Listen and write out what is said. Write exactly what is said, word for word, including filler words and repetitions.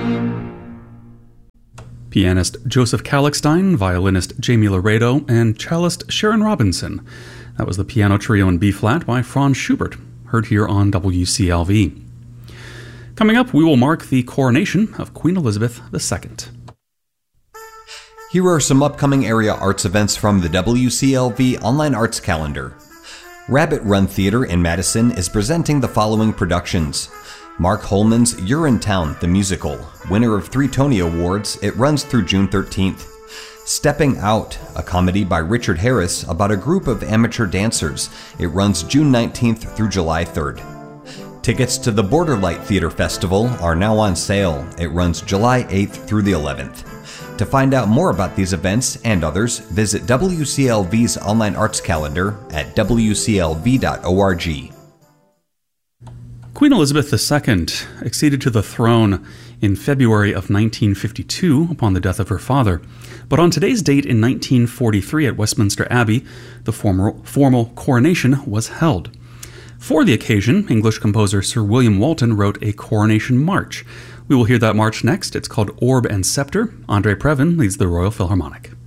Pianist Joseph Kallichstein, violinist Jamie Laredo, and cellist Sharon Robinson. That was the piano trio in B-flat by Franz Schubert, heard here on W C L V. Coming up, we will mark the coronation of Queen Elizabeth the Second. Here are some upcoming area arts events from the W C L V Online Arts Calendar. Rabbit Run Theater in Madison is presenting the following productions. Mark Holman's Urinetown, the musical, winner of three Tony Awards. It runs through June thirteenth. Stepping Out, a comedy by Richard Harris about a group of amateur dancers. It runs June nineteenth through July third. Tickets to the Borderlight Theater Festival are now on sale. It runs July eighth through the eleventh. To find out more about these events and others, visit W C L V's online arts calendar at w c l v dot org. Queen Elizabeth the Second acceded to the throne in February of nineteen fifty-two upon the death of her father. But on today's date in nineteen forty-three at Westminster Abbey, the formal, formal coronation was held. For the occasion, English composer Sir William Walton wrote a coronation march. We will hear that march next. It's called Orb and Scepter. Andre Previn leads the Royal Philharmonic.